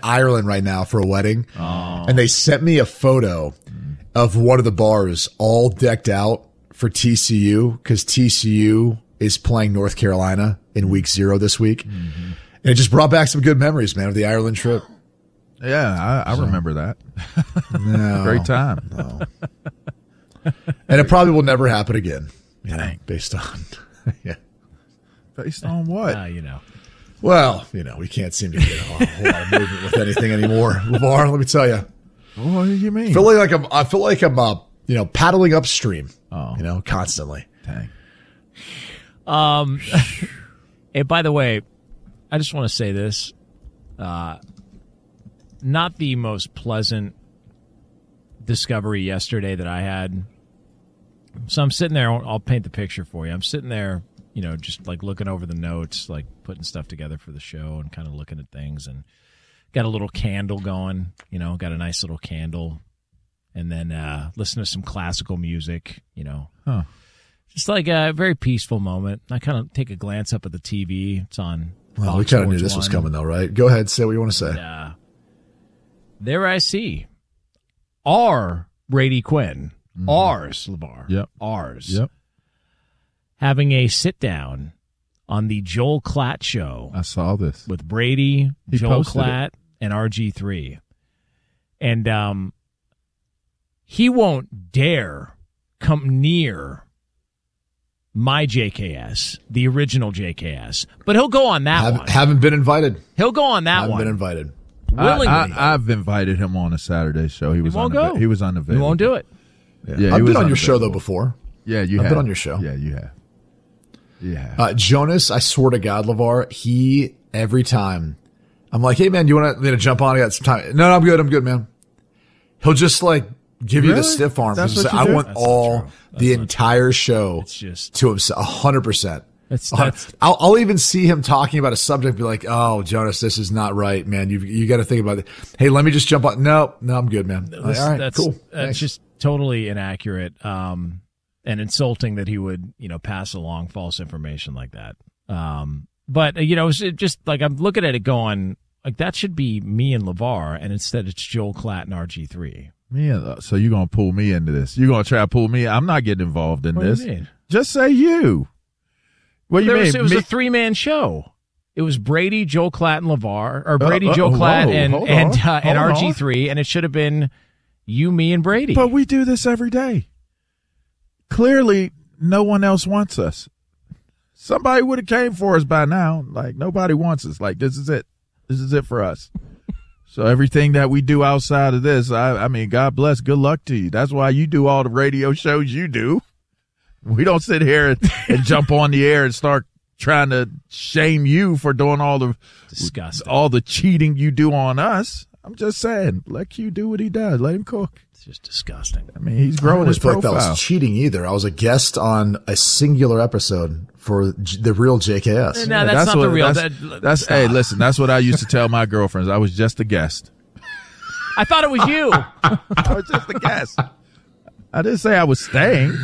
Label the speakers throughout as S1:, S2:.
S1: Ireland right now for a wedding. Oh. And they sent me a photo of one of the bars all decked out for TCU because TCU is playing North Carolina in week 0 this week. Mm-hmm. And it just brought back some good memories, man, of the Ireland trip.
S2: Yeah, I remember that.
S1: No,
S2: great time.
S1: No. And it probably will never happen again. Based on
S2: based on what?
S1: Well, we can't seem to get a whole lot of movement with anything anymore. LeVar, let me tell you.
S2: What do you mean?
S1: I feel like I'm paddling upstream. Constantly.
S2: Dang.
S3: Hey, by the way, I just want to say this. Not the most pleasant discovery yesterday that I had. So I'm sitting there. I'll paint the picture for you. I'm sitting there, just like looking over the notes, like putting stuff together for the show and kind of looking at things, and got a little candle going, got a nice little candle, and then listen to some classical music, just like a very peaceful moment. I kind of take a glance up at the TV. It's on.
S1: Well, we kind of knew this was coming though, right? Go ahead, say what you want to say. There I see our Brady Quinn, ours, LeVar,
S2: yep,
S1: ours,
S2: yep,
S3: having a sit down on the Joel Klatt show.
S2: I saw this
S3: with Brady, Joel Klatt, and RG3, and he won't dare come near my JKS, the original JKS, but he'll go on that one.
S1: Haven't been invited.
S3: He'll go on that one.
S1: Haven't been invited.
S3: Willingly.
S2: I've invited him on a Saturday show. He was unavailable. He was unavailable.
S3: He won't do it.
S1: Yeah, I've been on your show though before.
S2: Yeah, you have.
S1: I've been on your show.
S2: Yeah, you have. Yeah.
S1: Jonas, I swear to God, LeVar, he every time I'm like, hey man, you want to jump on? I got some time. No, I'm good, man. He'll just like give you the stiff arm.
S2: That's what
S1: I want
S3: That's
S1: all the entire show to himself, 100%. I'll even see him talking about a subject, be like, "Oh, Jonas, this is not right, man. You got to think about it. Hey, let me just jump on." No, I'm good, man. All right, cool.
S3: That's just totally inaccurate and insulting that he would, pass along false information like that. But it's just like I'm looking at it, going like that should be me and LeVar, and instead it's Joel Klatt and RG3.
S2: Yeah, so you're gonna pull me into this? You're gonna try to pull me? I'm not getting involved in this.
S3: What do you mean?
S2: Just say you. What do you mean?
S3: It was a 3-man show. It was Brady, Joel Klatt, and LeVar, or Brady, Joel Klatt, and RG3, and it should have been you, me, and Brady.
S2: But we do this every day. Clearly, no one else wants us. Somebody would have came for us by now. Like, nobody wants us. Like, this is it. This is it for us. So everything that we do outside of this, I mean, God bless, good luck to you. That's why you do all the radio shows you do. We don't sit here and jump on the air and start trying to shame you for doing all the cheating you do on us. I'm just saying, let Q do what he does. Let him cook.
S3: It's just disgusting.
S2: I mean, he's growing his profile.
S1: I don't feel like that was cheating either. I was a guest on a singular episode for the real JKS.
S3: No, that's not the real.
S2: Hey, listen, that's what I used to tell my girlfriends. I was just a guest.
S3: I thought it was you.
S2: I was just a guest. I didn't say I was staying.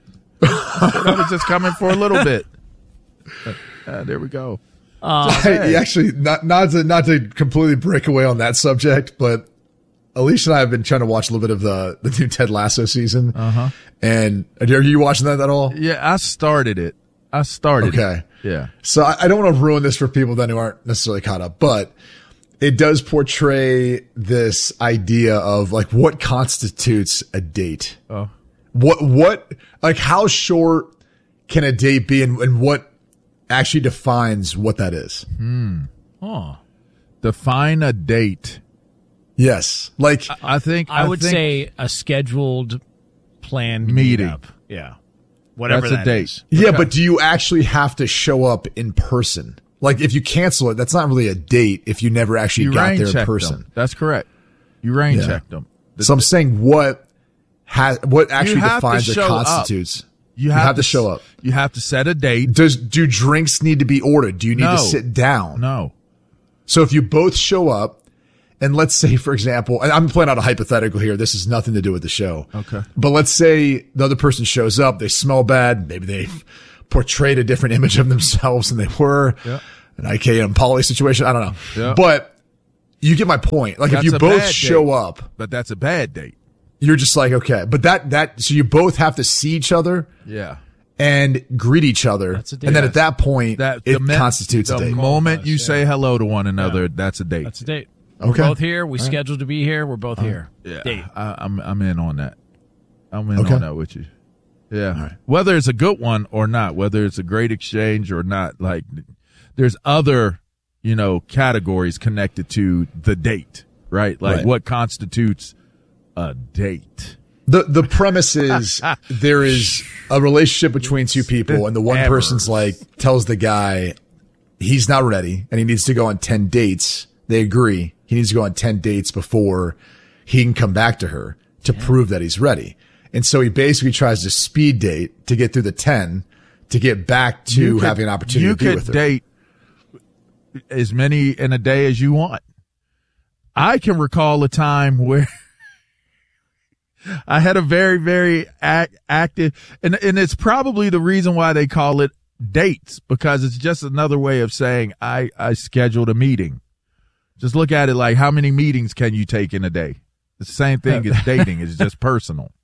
S2: I was just coming for a little bit. There we go.
S1: Actually, not to completely break away on that subject, but Alicia and I have been trying to watch a little bit of the new Ted Lasso season. And are you watching that at all?
S2: Yeah, I started it. Okay.
S1: Yeah. So I don't want to ruin this for people then who aren't necessarily caught up, but it does portray this idea of like what constitutes a date.
S2: Oh.
S1: What, like how short can a date be and what actually defines what that is?
S3: Oh.
S2: Define a date.
S1: Yes. Like
S2: I would
S3: say a scheduled planned
S2: meeting.
S3: Meetup. Yeah. Whatever
S2: that's a date.
S3: Is.
S1: Yeah, okay. But do you actually have to show up in person? Like if you cancel it, that's not really a date if you never actually got there in person.
S2: Them. That's correct. You rain checked them.
S1: So I'm saying what actually defines or constitutes. You have to show up.
S2: You have to set a date.
S1: Do drinks need to be ordered? Do you need to sit down?
S2: No.
S1: So if you both show up, and let's say, for example, and I'm playing out a hypothetical here. This has nothing to do with the show.
S2: Okay.
S1: But let's say the other person shows up. They smell bad. Maybe they portrayed a different image of themselves than they were.
S2: Yeah.
S1: An IK and poly situation. I don't know.
S2: Yeah.
S1: But You get my point. Like, if
S2: That's
S1: you
S2: a
S1: both
S2: bad
S1: show
S2: date.
S1: up,
S2: But that's a bad date.
S1: you're just like, okay. But so you both have to see each other
S2: Yeah.
S1: and greet each other.
S3: That's a date.
S1: And then at that point, it constitutes a
S2: the
S1: date.
S2: moment you say hello to one another, that's a date.
S3: That's a date.
S1: Okay.
S3: We're both here. We scheduled to be here. We're both here.
S2: Yeah.
S3: Date.
S2: I'm in on that. I'm in
S1: Okay.
S2: on that with you. Yeah.
S1: All right.
S2: Whether it's a good one or not, whether it's a great exchange or not, like there's other, categories connected to the date, right? Like
S1: Right.
S2: what constitutes a date.
S1: The premise is there is a relationship between two people, and the one person's like tells the guy he's not ready and he needs to go on 10 dates. They agree. He needs to go on 10 dates before he can come back to her to prove that he's ready. And so he basically tries to speed date to get through the 10 to get back to having an opportunity to be with her.
S2: You could date as many in a day as you want. I can recall a time where I had a very, very active, and it's probably the reason why they call it dates, because it's just another way of saying I scheduled a meeting. Just look at it like, how many meetings can you take in a day? The same thing as dating. It's just personal.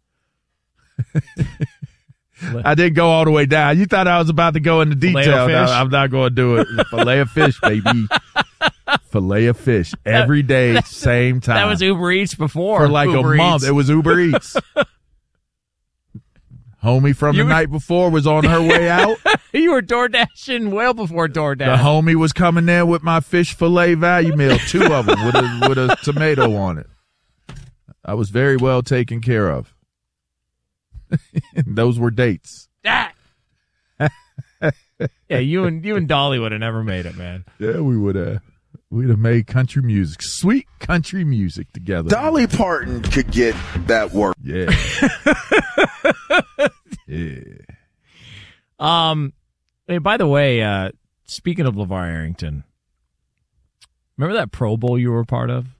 S2: I didn't go all the way down. You thought I was about to go into detail. No, I'm not going to do it. Filet of fish, baby. Filet of fish every day, same time.
S3: That was Uber Eats before.
S2: For like
S3: Uber
S2: a month.
S3: Eats.
S2: It was Uber Eats. Homie from the night before was on her way out.
S3: You were door dashing well before DoorDash.
S2: The homie was coming in with my fish fillet value meal, 2 of them with a tomato on it. I was very well taken care of. Those were dates.
S3: Ah! Yeah, you and Dolly would have never made it, man.
S2: Yeah, we would have. We'd have made country music, sweet country music together.
S4: Dolly Parton could get that work.
S2: Yeah. Yeah.
S3: Hey, by the way, speaking of LeVar Arrington, remember that Pro Bowl you were a part of?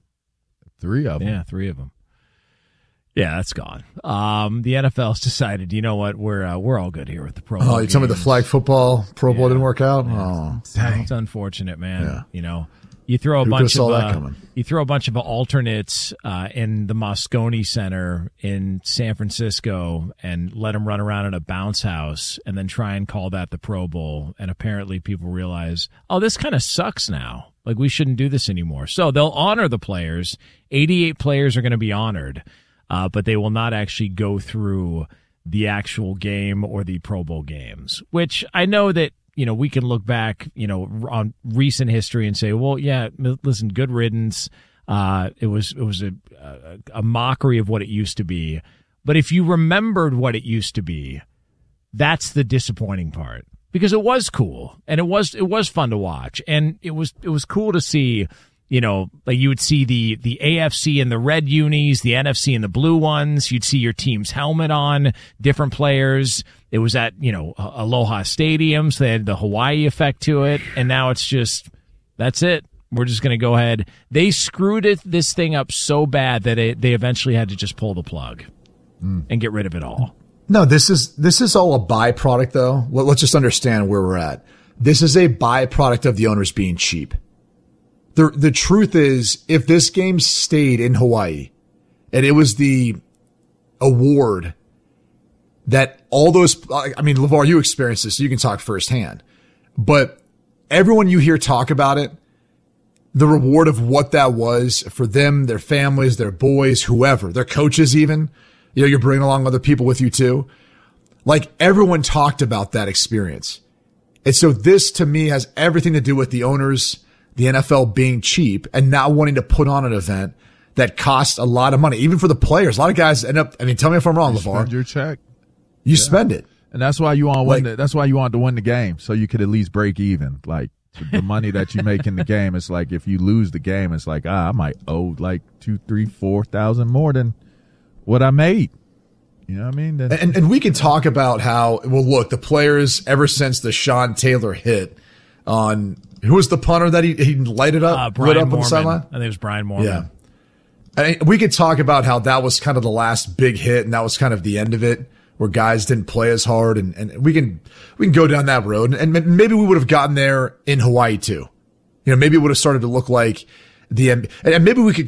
S2: 3 of them.
S3: Yeah, 3 of them. Yeah, that's gone. The NFL's decided, you know what, we're all good here with the Pro Bowl.
S1: Oh, you tell me the
S3: games.
S1: flag football Pro Bowl didn't work out?
S3: Yeah.
S1: Oh,
S3: It's unfortunate, man.
S1: Yeah.
S3: You throw a
S1: Who
S3: bunch
S1: could've saw
S3: of
S1: that coming?
S3: you throw a bunch of alternates in the Moscone Center in San Francisco and let them run around in a bounce house and then try and call that the Pro Bowl. And apparently people realize, oh, this kind of sucks now. Like, we shouldn't do this anymore. So they'll honor the players. 88 players are going to be honored, but they will not actually go through the actual game or the Pro Bowl games, which I know that, we can look back, on recent history and say, well, yeah, listen, good riddance. It was a mockery of what it used to be. But if you remembered what it used to be, that's the disappointing part, because it was cool and it was fun to watch. And it was cool to see, like you would see the AFC in the red unis, the NFC in the blue ones. You'd see your team's helmet on, different players. It was at, Aloha Stadium, so they had the Hawaii effect to it. And now it's just, that's it. We're just going to go ahead. They screwed this thing up so bad that they eventually had to just pull the plug and get rid of it all.
S1: No, this is all a byproduct, though. Let's just understand where we're at. This is a byproduct of the owners being cheap. The truth is, if this game stayed in Hawaii and it was the award that all those, LeVar, you experienced this, so you can talk firsthand, but everyone you hear talk about it, the reward of what that was for them, their families, their boys, whoever, their coaches even, you're bringing along other people with you too. Like, everyone talked about that experience. And so this to me has everything to do with the owners, the NFL being cheap and not wanting to put on an event that costs a lot of money, even for the players. A lot of guys end up, tell me if I'm wrong, LeVar.
S2: Spend your check.
S1: You spend it.
S2: And that's why you want that's why you want to win the game, so you could at least break even. Like, the money that you make in the game, it's like if you lose the game, it's like, I might owe like $2,000, $3,000, $4,000 more than what I made. You know what I mean?
S1: And we can talk about how, well, look, the players, ever since the Sean Taylor hit on, who was the punter that he lighted up,
S3: Brian
S1: lit up
S3: Moorman.
S1: on the sideline?
S3: I think it was Brian Moorman.
S1: Yeah. We could talk about how that was kind of the last big hit and that was kind of the end of it, where guys didn't play as hard, and we can go down that road, and maybe we would have gotten there in Hawaii too. Maybe it would have started to look like and maybe we could